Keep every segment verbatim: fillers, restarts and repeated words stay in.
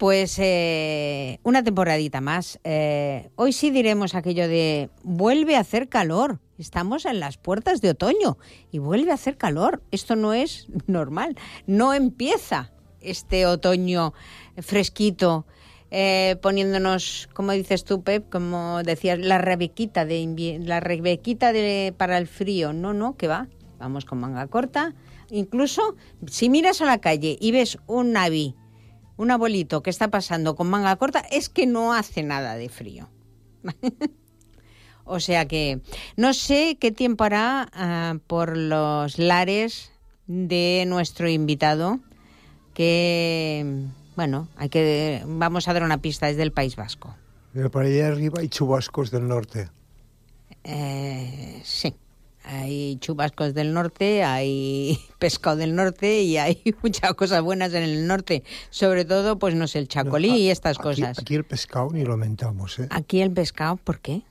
pues eh, una temporadita más. Eh, hoy sí diremos aquello de vuelve a hacer calor. Estamos en las puertas de otoño y vuelve a hacer calor. Esto no es normal. No empieza este otoño fresquito, eh, poniéndonos, como dices tú, Pep, como decías, la rebequita de invi- la rebequita de para el frío. No, no, que va. Vamos con manga corta. Incluso si miras a la calle y ves un navi, un abuelito que está pasando con manga corta, es que no hace nada de frío. O sea que no sé qué tiempo hará uh, por los lares de nuestro invitado, que, bueno, hay que vamos a dar una pista, es del País Vasco. Pero para allá arriba hay chubascos del norte. Eh, sí, hay chubascos del norte, hay pescado del norte y hay muchas cosas buenas en el norte. Sobre todo, pues no sé, el chacolí no, a, y estas aquí, cosas. Aquí el pescado ni lo mentamos, ¿eh? Aquí el pescado, ¿por qué?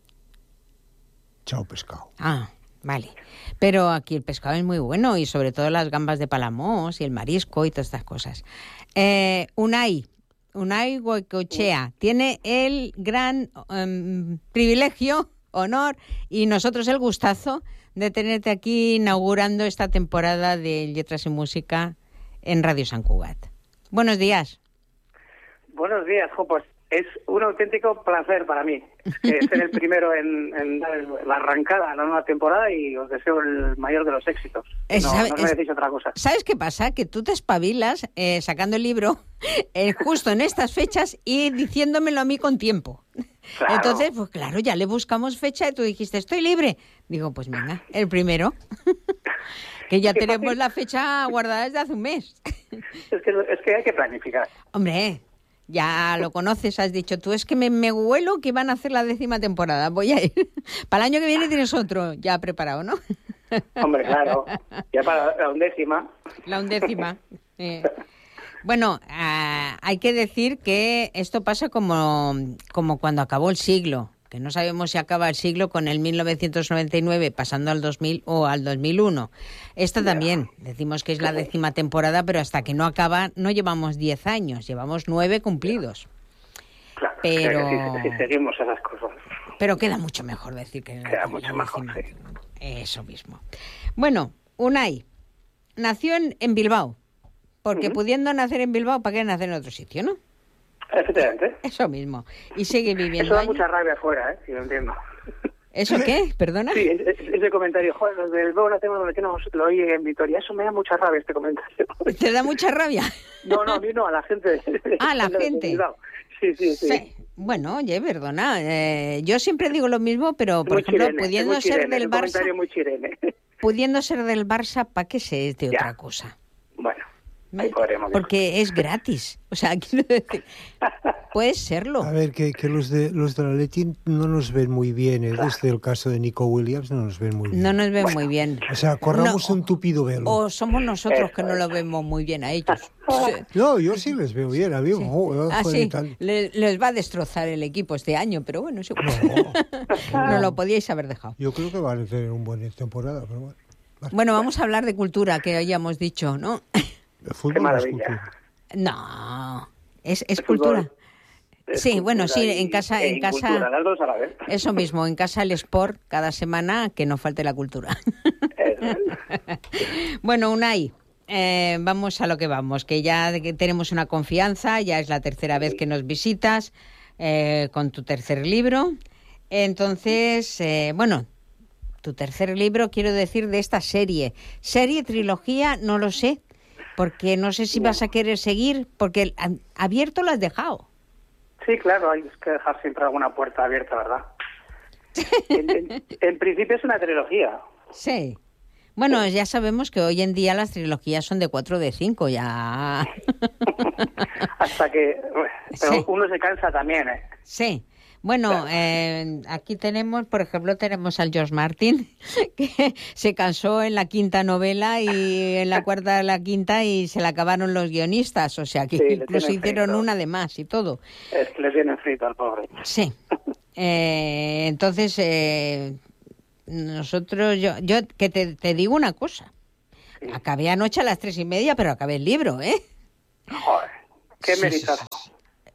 Chao pescado. Ah, vale. Pero aquí el pescado es muy bueno y sobre todo las gambas de Palamós y el marisco y todas estas cosas. Eh, Unai, Unai Goicoechea tiene el gran um, privilegio, honor y nosotros el gustazo de tenerte aquí inaugurando esta temporada de Letras y Música en Radio Sant Cugat. Buenos días. Buenos días, jo, pues es un auténtico placer para mí eh, ser el primero en, en dar la arrancada a la nueva temporada y os deseo el mayor de los éxitos. No, ¿Sabe, no os merecéis otra cosa. ¿Sabes qué pasa? Que tú te espabilas eh, sacando el libro eh, justo en estas fechas y diciéndomelo a mí con tiempo. Claro. Entonces, pues claro, ya le buscamos fecha y tú dijiste, estoy libre. Digo, pues venga, el primero. Que ya tenemos fácil. La fecha guardada desde hace un mes. Es que, es que hay que planificar. Hombre, ya lo conoces, has dicho tú, es que me, me huelo que van a hacer la décima temporada, voy a ir. Para el año que viene tienes otro ya preparado, ¿no? Hombre, claro, ya para la undécima. La undécima. Eh. Bueno, uh, hay que decir que esto pasa como, como cuando acabó el siglo, que no sabemos si acaba el siglo con el mil novecientos noventa y nueve pasando al dos mil o al dos mil uno. Esta también, decimos que es la décima temporada, pero hasta que no acaba no llevamos diez años, llevamos nueve cumplidos. Claro, pero si, si seguimos esas cosas. Pero queda mucho mejor decir que queda la, mucho la mejor, décima. Sí. Eso mismo. Bueno, Unai nació en, en Bilbao, porque uh-huh. pudiendo nacer en Bilbao, ¿para qué nacer en otro sitio, no? Efectivamente. Eso mismo. Y sigue viviendo Eso da allí. Mucha rabia afuera, ¿eh? Si lo entiendo. ¿Eso qué? ¿Perdona? Sí, ese comentario, joder, los del Bilbao no tenemos que nos lo oí en Vitoria. Eso me da mucha rabia, este comentario. ¿Te da mucha rabia? No, no, a mí no, a la gente. Ah, a la gente. Sí, sí, sí, sí. Bueno, oye, perdona. Eh, yo siempre digo lo mismo, pero, por muy ejemplo, chirene, pudiendo ser chirene, del un Barça... comentario muy chirene. Pudiendo ser del Barça, ¿para qué se es de ya. otra cosa? Bueno. Ahí podremos porque es gratis, o sea, quiero decir, puede serlo. A ver, que, que los de los de la Atleti no nos ven muy bien, ¿eh? Claro. Desde el caso de Nico Williams no nos ven muy bien. No nos ven bueno. muy bien. O sea, corramos no, un tupido velo. O somos nosotros Eso, que no eso. lo vemos muy bien a ellos. No, yo sí les veo bien, a mí. Sí. Oh, Ah, joder, sí, tal. les, les va a destrozar el equipo este año, pero bueno, sí. No. No lo podíais haber dejado. Yo creo que van a tener una buena temporada, pero bueno. Vale. Bueno, vamos a hablar de cultura, que hayamos dicho, ¿no? El fútbol no es cultura. No, es, es cultura. Es sí, cultura bueno, sí, y, en casa, e en casa. Cultura, las dos a la vez. Eso mismo, en casa el sport cada semana, que no falte la cultura. Bueno, Unai, eh, vamos a lo que vamos, que ya tenemos una confianza, ya es la tercera sí. vez que nos visitas eh, con tu tercer libro. Entonces, eh, bueno, tu tercer libro, quiero decir, de esta serie. Serie, trilogía, no lo sé. Porque no sé si vas a querer seguir, porque abierto lo has dejado. Sí, claro, hay que dejar siempre alguna puerta abierta, ¿verdad? en, en, en principio es una trilogía. Sí. Bueno, ya sabemos que hoy en día las trilogías son de cuatro o de cinco, ya. Hasta que... Bueno, pero sí. uno se cansa también, ¿eh? Sí. Bueno, claro. eh, aquí tenemos, por ejemplo, tenemos al George Martin, que se cansó en la quinta novela y en la cuarta, la quinta, y se la acabaron los guionistas, o sea, que sí, incluso hicieron frito. Una de más y todo. Es que le tienen frito al pobre. Sí. Eh, entonces, eh, nosotros, yo, yo que te, te digo una cosa, sí. Acabé anoche a las tres y media, pero acabé el libro, ¿eh? Joder. Qué sí, merizazo. Sí,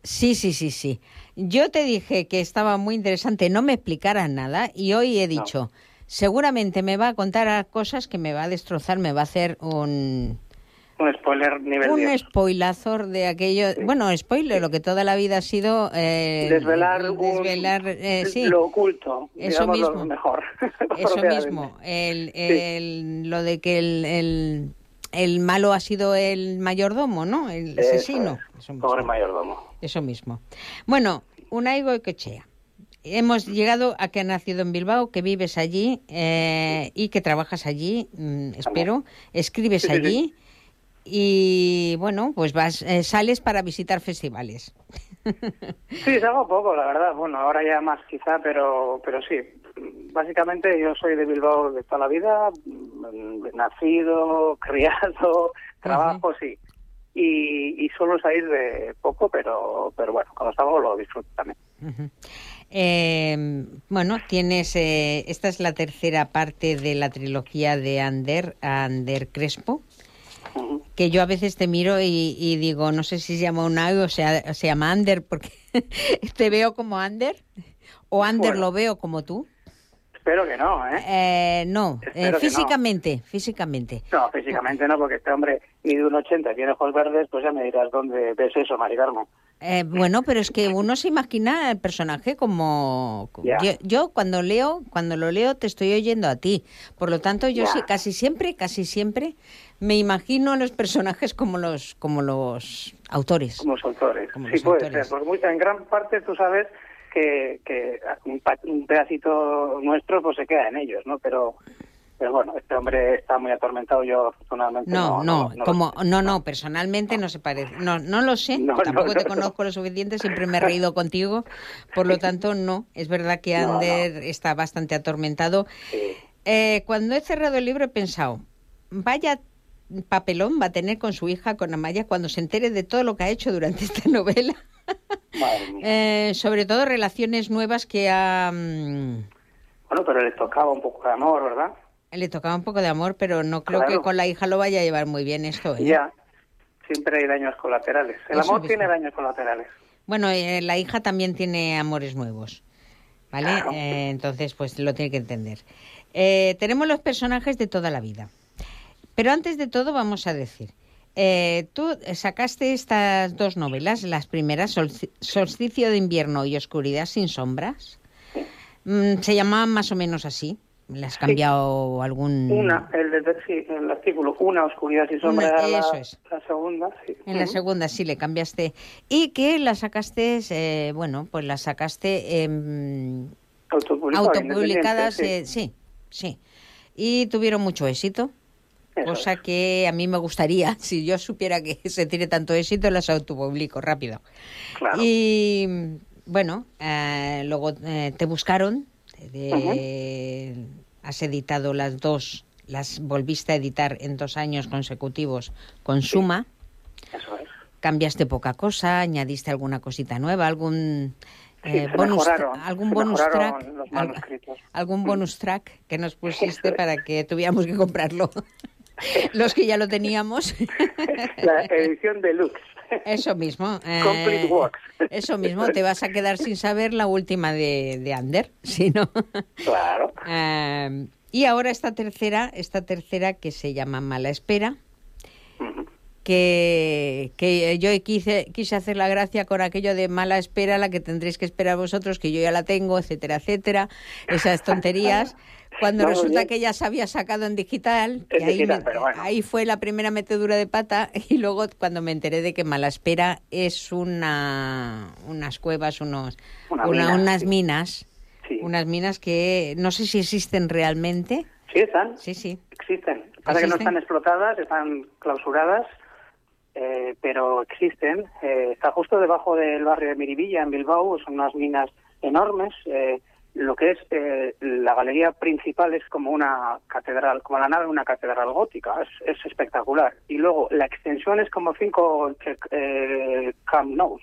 Sí, sí, sí, sí. Yo te dije que estaba muy interesante, no me explicaras nada y hoy he dicho, no. Seguramente me va a contar cosas que me va a destrozar, me va a hacer un... Un spoiler nivel Un diez. spoilazor de aquello... Sí. Bueno, spoiler, sí. Lo que toda la vida ha sido... Eh, desvelar desvelar un, eh, sí. lo oculto, eso mismo, lo mejor. Eso mismo, el, el, sí. Lo de que el, el, el malo ha sido el mayordomo, ¿no? El asesino. Eso es. Eso Pobre mayordomo. Eso mismo. Bueno, Unai Goikoetxea. Hemos llegado a que has nacido en Bilbao, que vives allí eh, y que trabajas allí, mmm, espero, escribes sí, sí, allí sí. Y, bueno, pues vas eh, sales para visitar festivales. Sí, salgo poco, la verdad. Bueno, ahora ya más quizá, pero pero sí. Básicamente yo soy de Bilbao de toda la vida, nacido, criado, trabajo, uh-huh. sí. Y, y suelo salir de poco, pero pero bueno, cuando salgo lo disfruto también. Uh-huh. Eh, bueno, tienes eh, esta es la tercera parte de la trilogía de Ander, Ander Crespo, uh-huh. que yo a veces te miro y, y digo, no sé si se llama Unai o sea, se llama Ander, porque te veo como Ander, o Ander bueno. Lo veo como tú. Espero que no, ¿eh? eh no, eh, físicamente, no. físicamente. No, físicamente no, porque este hombre mide un ochenta y tiene ojos verdes, pues ya me dirás dónde ves eso, Mari Carmen. Eh, bueno, pero es que uno se imagina el personaje como... Yeah. Yo, yo cuando leo, cuando lo leo te estoy oyendo a ti. Por lo tanto, yo yeah. sí, casi siempre, casi siempre me imagino a los personajes como los como los autores. Como los autores, como sí los puede autores. ser. Porque en gran parte tú sabes que, que un, un pedacito nuestro pues se queda en ellos, ¿no? Pero... Pero bueno, este hombre está muy atormentado, yo afortunadamente no. No, no, no, no como, no, no, personalmente no, no se parece. No, no lo sé, no, tampoco no, te no, conozco no. lo suficiente, siempre me he reído contigo, por lo tanto no, es verdad que Ander no, no. está bastante atormentado. Sí. Eh, cuando he cerrado el libro he pensado, vaya papelón va a tener con su hija, con Amaya, cuando se entere de todo lo que ha hecho durante esta novela. Madre mía. Eh, sobre todo relaciones nuevas que ha... Um... Bueno, pero le tocaba un poco de amor, ¿verdad? Le tocaba un poco de amor, pero no creo claro. que con la hija lo vaya a llevar muy bien esto, ¿eh? Ya, siempre hay daños colaterales. El Eso amor mismo. tiene daños colaterales. Bueno, eh, la hija también tiene amores nuevos, ¿vale? Claro. Eh, entonces, pues lo tiene que entender. Eh, tenemos los personajes de toda la vida. Pero antes de todo vamos a decir, eh, tú sacaste estas dos novelas, las primeras, Solsticio de invierno y Oscuridad sin sombras. Sí. Mm, se llamaban más o menos así. ¿Le has cambiado sí. algún...? Una, el, el, sí, el artículo, una Oscuridad sin sombras, una, eso la, es. la segunda, sí. En la segunda sí le cambiaste. Y que la sacaste, eh, bueno, pues la sacaste eh, autopublicadas, eh, sí, sí. Y tuvieron mucho éxito. Eso cosa es. Que a mí me gustaría, si yo supiera que se tiene tanto éxito, las autopublico rápido. Claro. Y bueno, eh, luego eh, te buscaron. De, uh-huh. Has editado las dos, las volviste a editar en dos años consecutivos con sí. Suma. Eso es. Cambiaste poca cosa, añadiste alguna cosita nueva, algún eh, sí, bonus, algún bonus track, al, algún bonus track que nos pusiste para que tuviéramos que comprarlo. Los que ya lo teníamos. La edición deluxe. Eso mismo. Eh, Complete Works. Eso mismo, te vas a quedar sin saber la última de, de Ander, ¿sí, no? Claro. Eh, y ahora esta tercera, esta tercera que se llama Mala Espera, uh-huh. que, que yo quise, quise hacer la gracia con aquello de Mala Espera, la que tendréis que esperar vosotros, que yo ya la tengo, etcétera, etcétera, esas tonterías. Cuando no, resulta bien. Que ya se había sacado en digital, que ahí, digital me, bueno. ahí fue la primera metedura de pata, y luego cuando me enteré de que Mala Espera es una unas cuevas, unos una una, mina, unas sí. minas, sí. unas minas que no sé si existen realmente. Sí, están. Sí, sí. Existen. Pasa que no están explotadas, están clausuradas, eh, pero existen. Eh, está justo debajo del barrio de Miribilla, en Bilbao, son unas minas enormes. Eh, Lo que es eh, la galería principal es como una catedral, como la nave de una catedral gótica, es, es espectacular. Y luego la extensión es como cinco eh, Camp Nous, más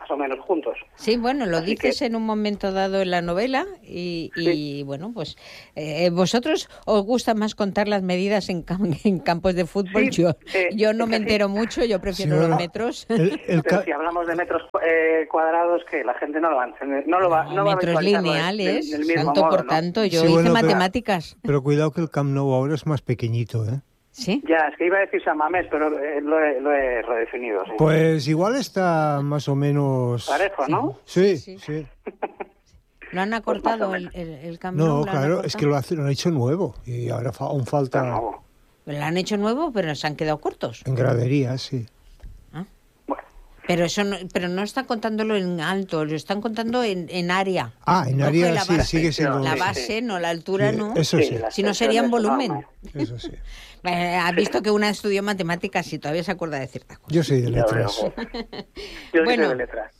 más o menos juntos. Sí, bueno, lo Así dices que... en un momento dado en la novela y, y Sí. bueno, pues eh, vosotros os gusta más contar las medidas en, cam- en campos de fútbol. Sí, yo eh, yo no es me que sí. entero mucho, yo prefiero Sí, bueno, los metros. El, el Pero ca- si hablamos de metros eh, cuadrados, que la gente no lo va a entender, no lo va, No, no va a metros visualizarlo del, lineales, del- del mismo tanto modo, por ¿no? tanto. Yo Sí, hice bueno, pero- matemáticas. pero cuidado que el Camp Nou ahora es más pequeñito, ¿eh? ¿Sí? Ya, es que iba a decir San Mamés, pero eh, lo, he, lo he redefinido. Sí. Pues igual está más o menos... Parejo, ¿no? Sí, Sí, sí. sí. ¿Lo han Pues más o acortado el, menos. el, el Camp Nou? No, ¿Lo han claro, es acortado? que lo, hace- lo han hecho nuevo y ahora fa- aún Está falta nuevo. Lo han hecho nuevo, pero se han quedado cortos. en gradería, sí. ¿Ah? Bueno, Pero eso no, pero no están contándolo en alto, lo están contando en, en área. Ah, en Coge área la sí, base, sigue siendo... La Sí, base, sí. no, la altura Sí, no. eso sí, la Si no extensión sería en es volumen. enorme. eso sí. Eh, has visto que una estudió matemáticas y todavía se acuerda de ciertas cosas. Yo soy de Ya veo. letras. Yo Bueno. soy de letras.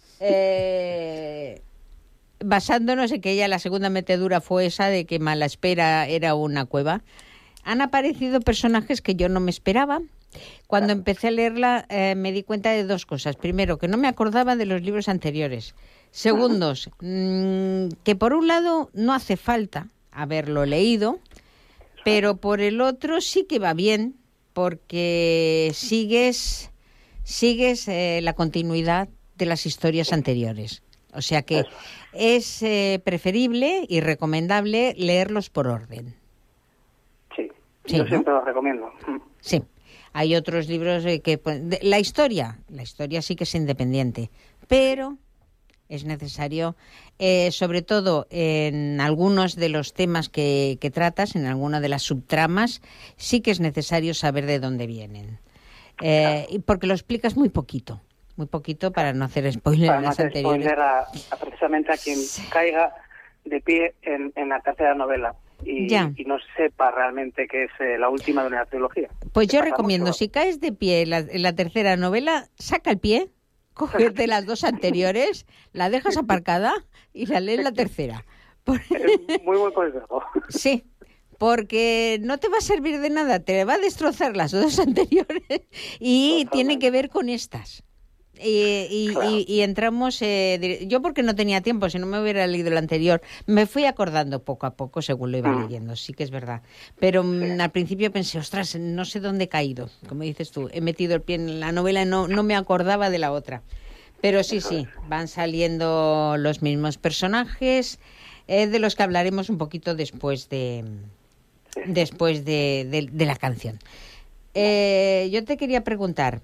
Eh, basándonos en que ella la segunda metedura fue esa de que Malaspera era una cueva, han aparecido personajes que yo no me esperaba. Cuando empecé a leerla eh, me di cuenta de dos cosas. Primero, que no me acordaba de los libros anteriores. Segundos, mmm, que por un lado no hace falta haberlo leído, pero por el otro sí que va bien, porque sigues, sigues eh, la continuidad de las historias anteriores. O sea que es eh, preferible y recomendable leerlos por orden. Sí, Sí, yo ¿no? siempre lo recomiendo. Mm. Sí, hay otros libros eh, que... de- La historia, la historia sí que es independiente, pero es necesario, eh, sobre todo en algunos de los temas que, que tratas, en alguna de las subtramas, sí que es necesario saber de dónde vienen. Eh, y porque lo explicas muy poquito, muy poquito para no hacer spoiler Para en no las hacer anteriores. spoiler a, a precisamente a quien caiga de pie en, en la tercera novela y, Ya. y no sepa realmente que es eh, la última de una trilogía. Pues Que yo pasa recomiendo, mucho. si caes de pie en la, en la tercera novela, saca el pie, cógete las dos anteriores, la dejas aparcada y la lees la tercera. Por- Es muy buen consejo. Sí, porque no te va a servir de nada, te va a destrozar las dos anteriores y Totalmente. tiene que ver con estas. Y, y- Claro. y- y entramos, eh, dire- yo porque no tenía tiempo, si no me hubiera leído el anterior, me fui acordando poco a poco según lo iba Mm. leyendo, sí que es verdad. Pero mm, al principio pensé, ostras, no sé dónde he caído, como dices tú, he metido el pie en la novela y no, no me acordaba de la otra. Pero sí, sí, van saliendo los mismos personajes, eh, de los que hablaremos un poquito después de, después de, de- de la canción. Eh, yo te quería preguntar,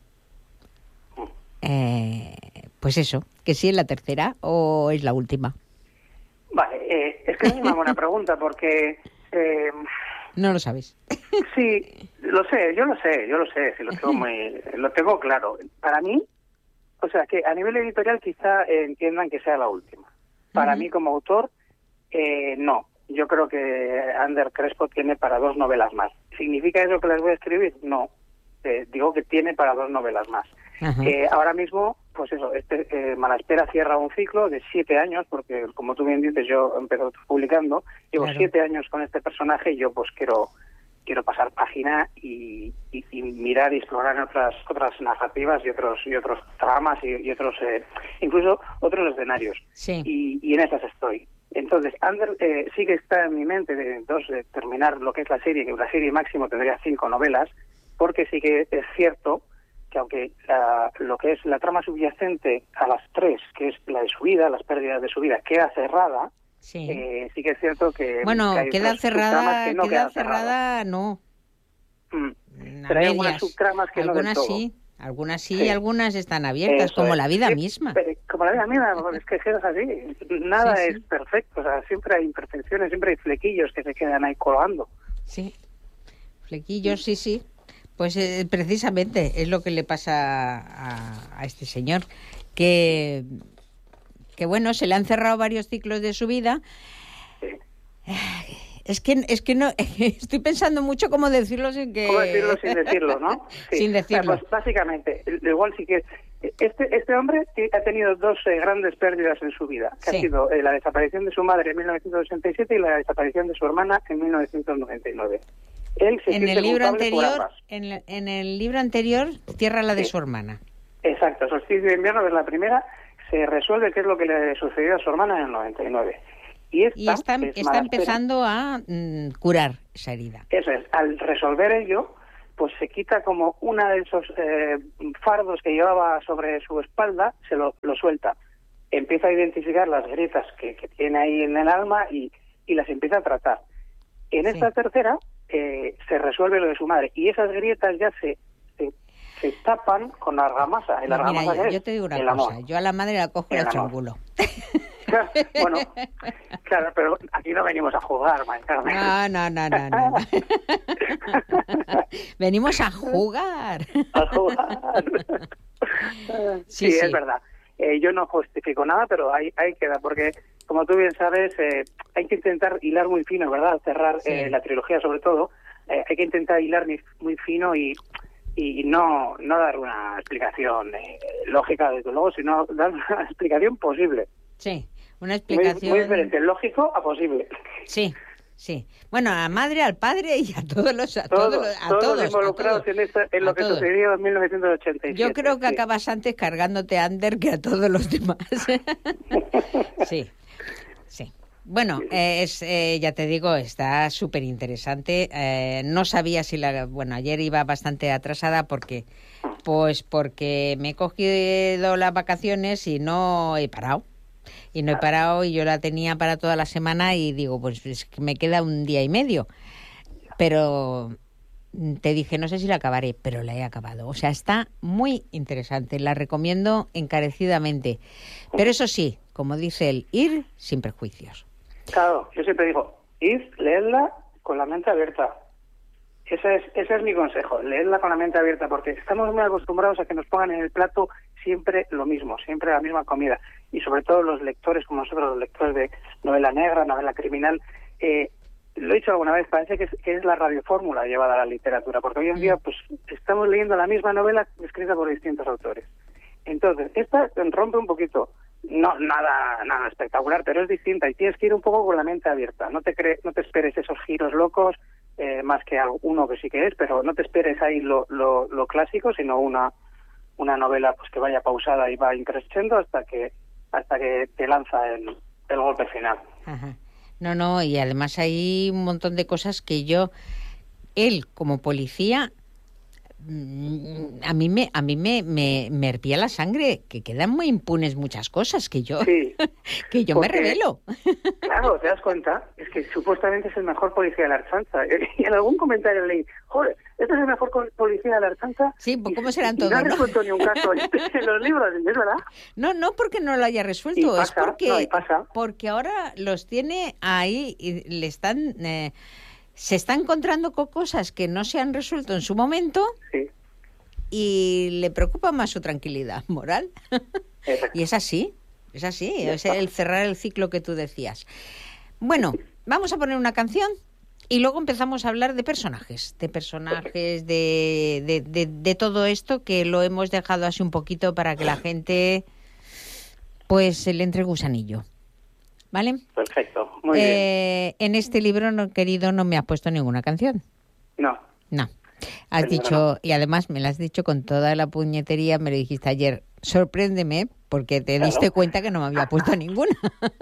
eh, pues eso, que si es la tercera o es la última. Vale, eh, es que es una buena pregunta porque eh, No lo sabes. sí, lo sé, yo lo sé, yo lo sé, sí, lo tengo muy, lo tengo claro. Para mí, o sea, que a nivel editorial quizá eh, entiendan que sea la última. Para Ujú. mí como autor, eh, no. Yo creo que Ander Crespo tiene para dos novelas más. ¿Significa eso que les voy a escribir? No. Eh, digo que tiene para dos novelas más. Ajá. Eh, ahora mismo, pues eso, este eh, Malaspera cierra un ciclo de siete años, porque como tú bien dices, yo empecé publicando, llevo Claro. siete años con este personaje y yo pues quiero quiero pasar página y, y, y mirar y explorar en otras otras narrativas y otros y otros tramas y, y otros eh, incluso otros escenarios. Sí. Y, y en esas estoy. Entonces, Ander eh, sí que está en mi mente de dos de terminar lo que es la serie, que la serie máximo tendría cinco novelas, porque sí que es cierto que aunque la, lo que es la trama subyacente a las tres, que es la de su vida, las pérdidas de su vida, queda cerrada, Sí. eh, sí que es cierto que... Bueno, que hay queda otras subtramas cerrada, que no queda quedan cerrada, cerradas. no. Mm. A Pero hay algunas medias. subtramas que no del Algunas todo. sí, algunas sí, Sí. algunas están abiertas, Eso como es. la vida Sí, misma. pero como la vida misma, es que es así. Nada Sí, sí. es perfecto, o sea, siempre hay imperfecciones, siempre hay flequillos que se quedan ahí colgando. Sí, flequillos, sí, sí. Pues eh, precisamente es lo que le pasa a, a este señor, que, que bueno, se le han cerrado varios ciclos de su vida. Sí. Es que es que no estoy pensando mucho cómo decirlo sin que ¿Cómo decirlo sin decirlo, no? Sí. Sin decirlo. O sea, pues básicamente, igual sí que este este hombre ha tenido dos eh, grandes pérdidas en su vida, que Sí. ha sido eh, la desaparición de su madre en mil novecientos ochenta y siete y la desaparición de su hermana en mil novecientos noventa y nueve. Él se en siente el libro culpable por anterior, ambas. en, la- en el libro anterior, Tierra la de Sí. su hermana. Exacto, Solsticio de invierno es la primera, se resuelve qué es lo que le sucedió a su hermana en el noventa y nueve. Y, esta y está, es está empezando a mm, curar esa herida. Eso es, al resolver ello, pues se quita como una de esos eh, fardos que llevaba sobre su espalda, se lo, lo suelta. Empieza a identificar las grietas que, que tiene ahí en el alma y, y las empieza a tratar. En esta sí. tercera eh, se resuelve lo de su madre y esas grietas ya se, se, se tapan con argamasa. El no, argamasa mira, yo, es yo te digo una el cosa, amor. yo a la madre la cojo y la estrangulo. Bueno, claro, pero aquí no venimos a jugar, Mari Carmen. No, no, no, no, no. Venimos a jugar. A jugar. Sí, sí, sí, es verdad. Eh, yo no justifico nada, pero ahí, ahí queda, porque como tú bien sabes, eh, hay que intentar hilar muy fino, ¿verdad? Cerrar sí. eh, la trilogía sobre todo. Eh, hay que intentar hilar muy, muy fino y, y no, no dar una explicación eh, lógica, desde luego, sino dar una explicación posible. Sí, una explicación... Muy, muy diferente, lógico a posible. Sí, sí. Bueno, a la madre, al padre y a todos los... A todos, todos, a todos, todos los involucrados todos, en, esta, en lo que todos. sucedió en mil novecientos ochenta y siete. Yo creo que sí. acabas antes cargándote a Ander que a todos los demás. Sí, sí. Bueno, eh, es, eh, ya te digo, está súper interesante. Eh, no sabía si la... Bueno, ayer iba bastante atrasada porque... Pues porque me he cogido las vacaciones y no he parado. Y no he parado y yo la tenía para toda la semana y digo, pues es que me queda un día y medio. Pero te dije, no sé si la acabaré, pero la he acabado. O sea, está muy interesante, la recomiendo encarecidamente. Pero eso sí, como dice él, ir sin prejuicios. Claro, yo siempre digo, id, leedla con la mente abierta. Ese es, ese es mi consejo, leedla con la mente abierta, porque estamos muy acostumbrados a que nos pongan en el plato siempre lo mismo, siempre la misma comida. Y sobre todo los lectores, como nosotros, los lectores de novela negra, novela criminal, eh, lo he dicho alguna vez, parece que es, que es la radiofórmula llevada a la literatura, porque hoy en día pues estamos leyendo la misma novela escrita por distintos autores. Entonces, esta rompe un poquito, no nada nada espectacular, pero es distinta y tienes que ir un poco con la mente abierta. No te cre- no te esperes esos giros locos, eh, más que uno que sí que es, pero no te esperes ahí lo, lo, lo clásico, sino una una novela pues que vaya pausada y va increciendo hasta que hasta que te lanza el, el golpe final. Ajá. No, no, y además hay un montón de cosas que yo, él como policía, a mí me a mí me, me, me hervía la sangre, que quedan muy impunes muchas cosas que yo sí, que yo porque, me revelo. Claro, te das cuenta, es que supuestamente es el mejor policía de la Archanza. Y en algún comentario leí, joder, este es el mejor policía de la Archanza. Sí, pues ¿cómo serán y, todos? Y no ha ¿no? resuelto ni un caso en los libros, ¿es verdad? No, no porque no lo haya resuelto, y pasa, es porque no, y pasa. porque ahora los tiene ahí y le están eh, se está encontrando con cosas que no se han resuelto en su momento. Sí. Y le preocupa más su tranquilidad moral. Y es así, es así, es el cerrar el ciclo que tú decías. Bueno, vamos a poner una canción y luego empezamos a hablar de personajes, de personajes, de, de, de, de todo esto que lo hemos dejado así un poquito para que la gente pues se le entre gusanillo. ¿Vale? Perfecto, muy eh, bien. En este libro, no, querido, no me has puesto ninguna canción. No. No. Has Pero dicho, no. Y además me lo has dicho con toda la puñetería, me lo dijiste ayer, sorpréndeme, porque te Claro. diste cuenta que no me había puesto ninguna.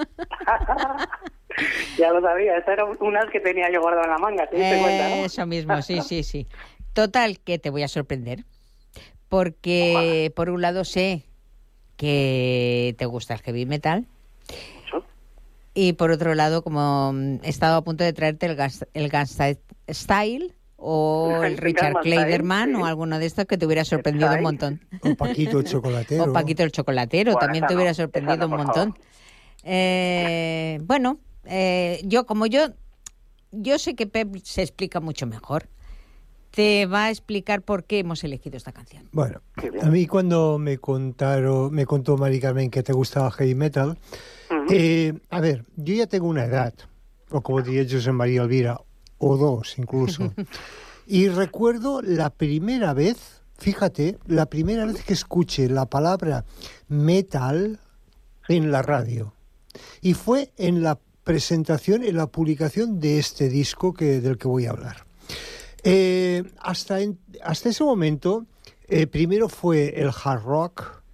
Ya lo sabía, esa era una que tenía yo guardada en la manga, ¿te diste cuenta, no? Eso mismo, sí, sí, sí. Total, que te voy a sorprender, porque por un lado sé que te gusta el heavy metal, Mucho. y por otro lado, como he estado a punto de traerte el, gas, el Gangsta Style, o el Richard Clayderman, sí. O alguno de estos que te hubiera sorprendido un montón. O Paquito el Chocolatero. O Paquito el Chocolatero, bueno, también te hubiera no, sorprendido no, un montón. Eh, bueno, eh, yo como yo, yo sé que Pep se explica mucho mejor. Te va a explicar por qué hemos elegido esta canción. Bueno, a mí cuando me contaron, me contó Mari Carmen que te gustaba heavy metal, uh-huh. eh, a ver, yo ya tengo una edad, o como diría José María Elvira, o dos incluso. Y recuerdo la primera vez, fíjate, la primera vez que escuché la palabra metal en la radio. Y fue en la presentación, en la publicación de este disco que, del que voy a hablar. Eh, hasta, en, hasta ese momento, eh, primero fue el hard rock,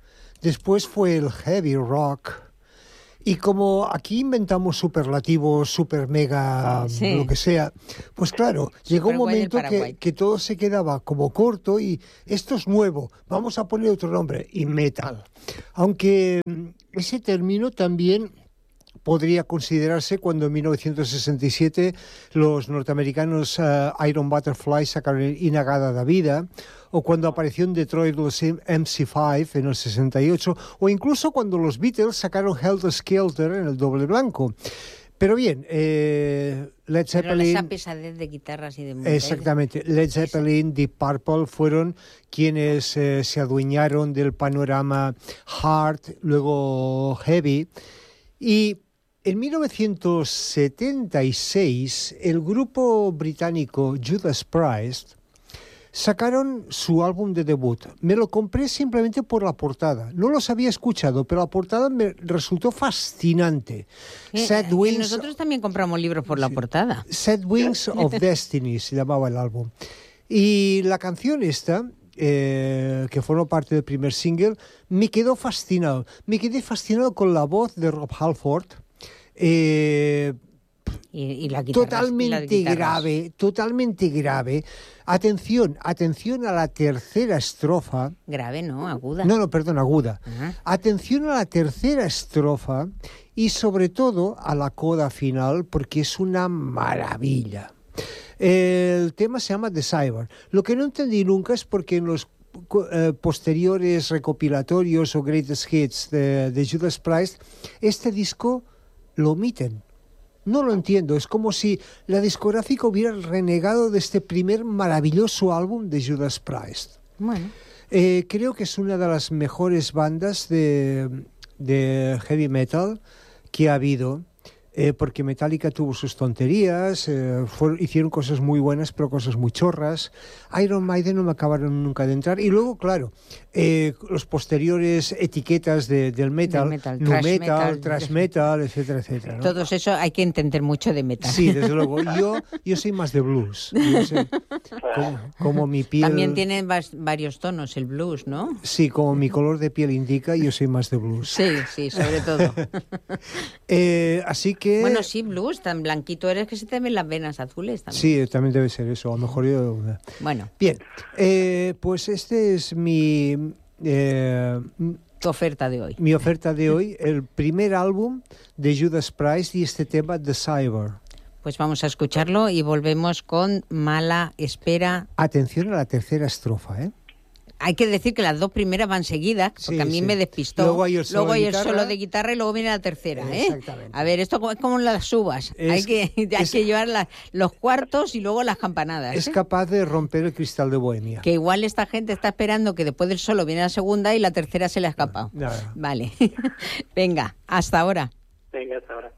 después fue el heavy rock. Y como aquí inventamos superlativos, super mega, sí. lo que sea, pues claro, llegó un momento que, que todo se quedaba como corto y esto es nuevo, vamos a poner otro nombre, y metal. Aunque ese término también podría considerarse cuando en mil novecientos sesenta y siete los norteamericanos uh, Iron Butterfly sacaron Inagada da Vida, o cuando apareció en Detroit los M C cinco en el sesenta y ocho, o incluso cuando los Beatles sacaron Helter Skelter en el doble blanco. Pero bien, eh, Led Zeppelin... Pero esa pesadez de guitarras y de mujeres. Exactamente. Led Zeppelin, Deep Purple fueron quienes eh, se adueñaron del panorama hard, luego heavy. Y en mil novecientos setenta y seis, el grupo británico Judas Priest sacaron su álbum de debut. Me lo compré simplemente por la portada. No los había escuchado, pero la portada me resultó fascinante. Eh, Sad Wings, nosotros también compramos libros por la sí, portada. Sad Wings of Destiny se llamaba el álbum. Y la canción esta, eh, que formó parte del primer single, me quedó fascinado. Me quedé fascinado con la voz de Rob Halford. Eh, Y, y la guitarra, totalmente y grave, totalmente grave. Atención, atención a la tercera estrofa. Grave, ¿no? Aguda. No, no, perdón, aguda. Uh-huh. Atención a la tercera estrofa y sobre todo a la coda final, porque es una maravilla. El tema se llama The Cyber. Lo que no entendí nunca es porque en los eh, posteriores recopilatorios o greatest hits de, de Judas Priest, este disco lo omiten. No lo entiendo, es como si la discográfica hubiera renegado de este primer maravilloso álbum de Judas Priest. Bueno. Eh, creo que es una de las mejores bandas de, de heavy metal que ha habido, eh, porque Metallica tuvo sus tonterías, eh, fueron, hicieron cosas muy buenas, pero cosas muy chorras. Iron Maiden no me acabaron nunca de entrar. Y luego, claro, eh, los posteriores etiquetas de, del metal, metal nu thrash metal, metal, thrash metal, etcétera, etcétera, ¿no? Todos eso hay que entender mucho de metal. Sí, desde luego. Yo, yo soy más de blues. Yo soy, como, como mi piel... También tiene varios tonos el blues, ¿no? Sí, como mi color de piel indica, yo soy más de blues. Sí, sí, sobre todo. eh, así que... Bueno, sí, blues, tan blanquito eres que se te ven las venas azules también. Sí, también debe ser eso, a lo mejor yo... Bueno. Bien, eh, pues este es mi... Eh, tu oferta de hoy. Mi oferta de hoy, el primer álbum de Judas Priest y este tema, The Cyber. Pues vamos a escucharlo y volvemos con Mala Espera. Atención a la tercera estrofa, ¿eh? Hay que decir que las dos primeras van seguidas, porque sí, a mí sí. me despistó. Luego hay el solo, luego hay el guitarra. solo de guitarra y luego viene la tercera, ¿eh? Exactamente. A ver, esto es como las uvas. Es, hay que, hay es, que llevar la, los cuartos y luego las campanadas. Es ¿eh? capaz de romper el cristal de Bohemia. Que igual esta gente está esperando que después del solo viene la segunda y la tercera se le ha escapado. No, no. Vale. Venga, hasta ahora. Venga, hasta ahora.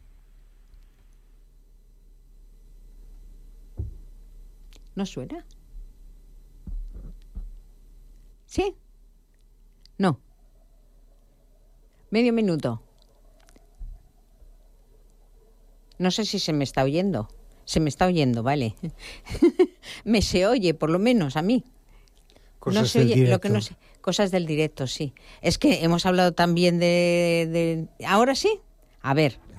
¿No suena? ¿Sí? No. Medio minuto. No sé si se me está oyendo. Se me está oyendo, vale. Me se oye, por lo menos a mí. Cosas no se del oye, directo. Lo que no sé, cosas del directo, sí. Es que hemos hablado también de, de... ¿Ahora sí? A ver.